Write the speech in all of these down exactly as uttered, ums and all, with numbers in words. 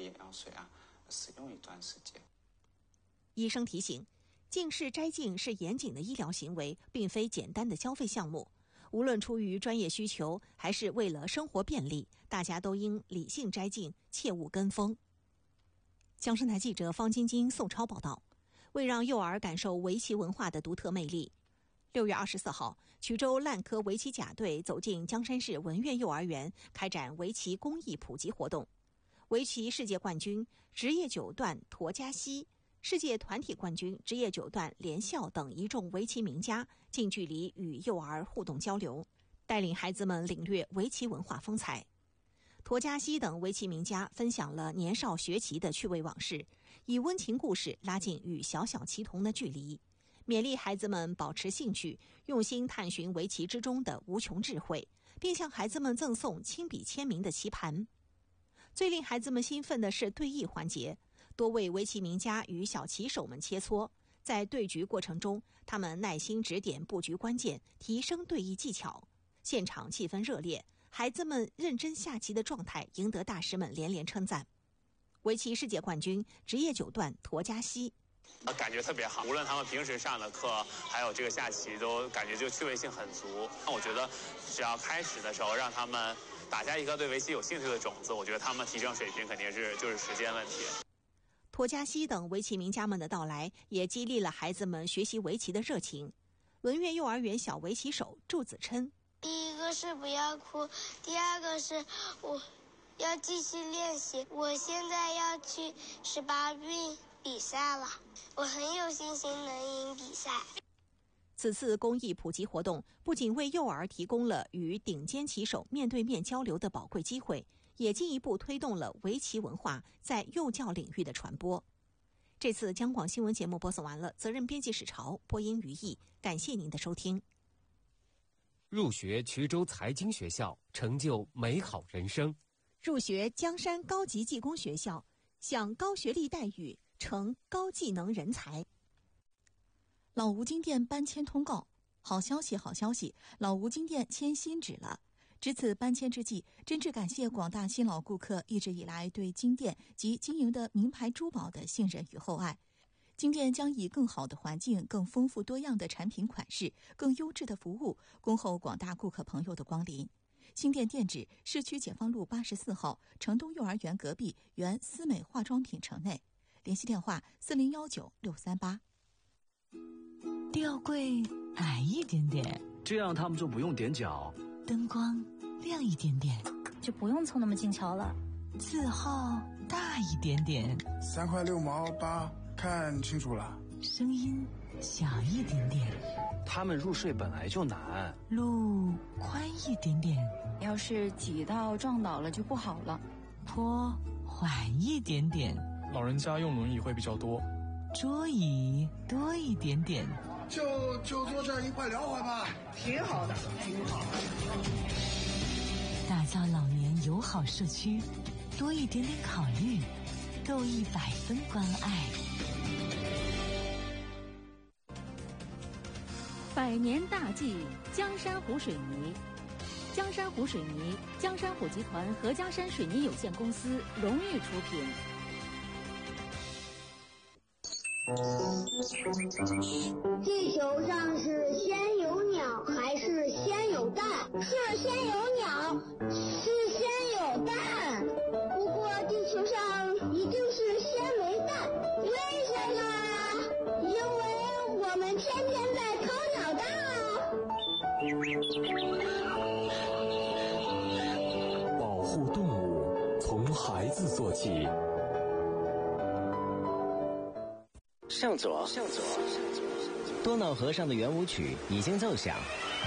眼药水啊使用一段时间。 医生提醒，近视摘镜是严谨的医疗行为，并非简单的消费项目。无论出于专业需求，还是为了生活便利，大家都应理性摘镜，切勿跟风。江山台记者方晶晶、宋超报道。为让幼儿感受围棋文化的独特魅力，六月二十四号，衢州烂柯围棋甲队走进江山市文苑幼儿园，开展围棋公益普及活动。围棋世界冠军、职业九段陀家西、世界团体冠军、职业九段连笑等一众围棋名家近距离与幼儿互动交流，带领孩子们领略围棋文化风采。陀家西等围棋名家分享了年少学棋的趣味往事，以温情故事拉近与小小棋童的距离，勉励孩子们保持兴趣，用心探寻围棋之中的无穷智慧，并向孩子们赠送亲笔签名的棋盘。最令孩子们兴奋的是对弈环节，多位围棋名家与小棋手们切磋，在对局过程中，他们耐心指点布局关键，提升对弈技巧，现场气氛热烈，孩子们认真下棋的状态赢得大师们连连称赞。围棋世界冠军、职业九段陀家西， 感觉特别好，无论他们平时上的课，还有这个下棋，都感觉就趣味性很足。那我觉得，只要开始的时候让他们打下一颗对围棋有兴趣的种子，我觉得他们提升水平肯定是就是时间问题。 陀家西等围棋名家们的到来，也激励了孩子们学习围棋的热情。文苑幼儿园小围棋手祝子琛， 第一个是不要哭，第二个是我要继续练习。我现在要去十八运比赛了，我很有信心能赢比赛。 此次公益普及活动不仅为幼儿提供了与顶尖棋手面对面交流的宝贵机会，也进一步推动了围棋文化在幼教领域的传播。这次江广新闻节目播送完了，责任编辑史潮，播音于毅，感谢您的收听。 入学衢州财经学校，成就美好人生； 入学江山高级技工学校，享高学历待遇，成高技能人才。 老吴金店搬迁通告，好消息好消息，老吴金店迁新址了。值此搬迁之际，真挚感谢广大新老顾客一直以来对金店及经营的名牌珠宝的信任与厚爱。金店将以更好的环境、更丰富多样的产品款式、更优质的服务，恭候广大顾客朋友的光临。新店店址：市区解放路八十四号城东幼儿园隔壁原思美化妆品城内。联系电话：四零幺九六三八。 吊柜矮一点点， 这样他们就不用踮脚。 灯光亮一点点， 就不用凑那么近瞧了。 字号大一点点， 三块六毛八，看清楚了。 声音小一点点， 他们入睡本来就难。 路宽一点点， 要是挤到撞倒了就不好了。 坡缓一点点， 老人家用轮椅会比较多。 桌椅多一点点， 就就坐这儿一块聊会吧， 挺好的，挺好的。 打造老年友好社区，多一点点考虑，够一百分关爱。 百年大计，江山湖水泥。江山湖水泥，江山湖集团和江山水泥有限公司荣誉出品。 地球上是先有鸟还是先有蛋？是先有鸟，是先有蛋。不过地球上一定是先没蛋，为什么？因为我们天天在掏鸟蛋啊！保护动物从孩子做起。 向左，向左，多瑙河上的圆舞曲已经奏响，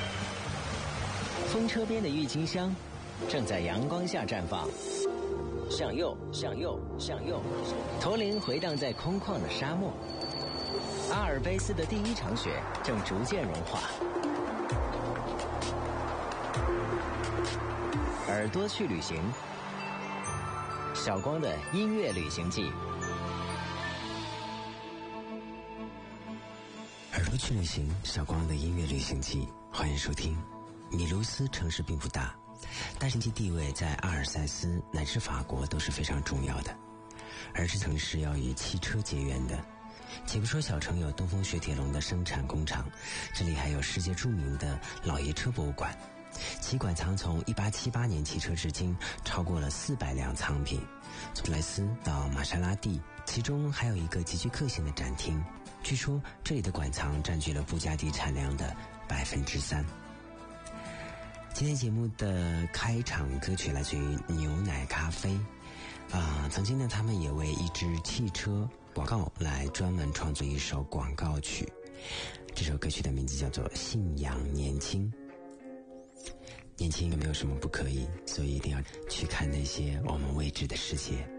风车边的郁金香正在阳光下绽放。向右，向右，向右，驼铃回荡在空旷的沙漠。阿尔卑斯的第一场雪正逐渐融化。耳朵去旅行，小光的音乐旅行记。 耳朵去旅行，小光的音乐旅行记，欢迎收听。米卢斯城市并不大，大城际地位在阿尔萨斯乃至法国都是非常重要的。 而这曾是要与汽车结缘的。且不说小城有东风雪铁龙的生产工厂，这里还有世界著名的老爷车博物馆，其馆藏从一八七八年汽车至今超过了四百辆藏品，从莱斯到玛莎拉蒂，其中还有一个极具个性的展厅，据说这里的馆藏占据了布加迪产量的百分之三。今天节目的开场歌曲来自于牛奶咖啡啊、呃，曾经呢他们也为一支汽车广告来专门创作一首广告曲，这首歌曲的名字叫做《信仰年轻》。年轻没有什么不可以，所以一定要去看那些我们未知的世界。